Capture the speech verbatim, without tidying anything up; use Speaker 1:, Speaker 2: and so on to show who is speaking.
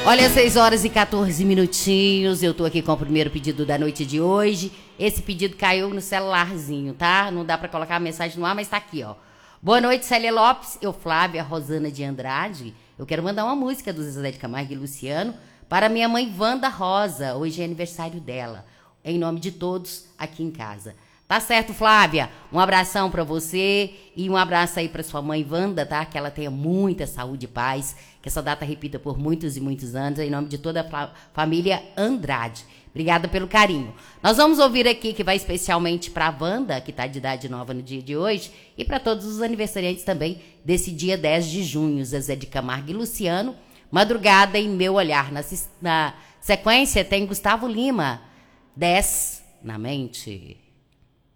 Speaker 1: Olha, seis horas e quatorze minutinhos, eu tô aqui com o primeiro pedido da noite de hoje. Esse pedido caiu no celularzinho, tá? Não dá pra colocar a mensagem no ar, mas tá aqui, ó. Boa noite, Célia Lopes, eu, Flávia Rosana de Andrade. Eu quero mandar uma música do Zezé de Camargo e Luciano para minha mãe Wanda Rosa. Hoje é aniversário dela. Em nome de todos aqui em casa. Tá certo, Flávia? Um abração pra você e um abraço aí pra sua mãe Wanda, tá? Que ela tenha muita saúde e paz, que essa data repita por muitos e muitos anos, em nome de toda a família Andrade. Obrigada pelo carinho. Nós vamos ouvir aqui, que vai especialmente pra Wanda, que tá de idade nova no dia de hoje, e para todos os aniversariantes também desse dia dez de junho, Zezé de Camargo e Luciano, Madrugada em Meu Olhar. Na, na sequência tem Gustavo Lima, dez na Mente.